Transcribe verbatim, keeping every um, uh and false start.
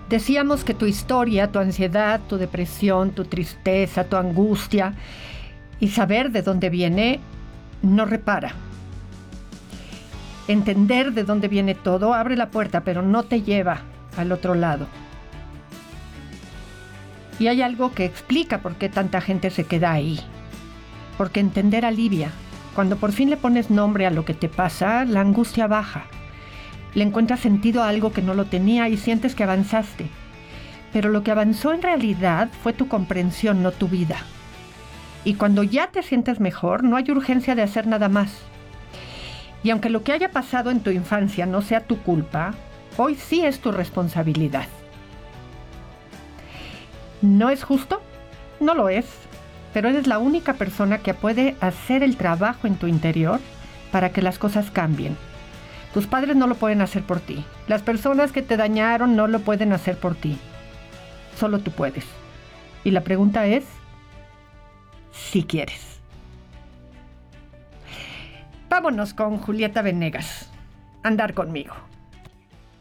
Decíamos que tu historia, tu ansiedad, tu depresión, tu tristeza, tu angustia y saber de dónde viene no repara. Entender de dónde viene todo abre la puerta, pero no te lleva al otro lado. Y hay algo que explica por qué tanta gente se queda ahí. Porque entender alivia. Cuando por fin le pones nombre a lo que te pasa, la angustia baja. Le encuentras sentido a algo que no lo tenía y sientes que avanzaste. Pero lo que avanzó en realidad fue tu comprensión, no tu vida. Y cuando ya te sientes mejor, no hay urgencia de hacer nada más. Y aunque lo que haya pasado en tu infancia no sea tu culpa, hoy sí es tu responsabilidad. ¿No es justo? No lo es, pero eres la única persona que puede hacer el trabajo en tu interior para que las cosas cambien. Tus padres no lo pueden hacer por ti. Las personas que te dañaron no lo pueden hacer por ti. Solo tú puedes. Y la pregunta es, si quieres. Vámonos con Julieta Venegas. Andar conmigo.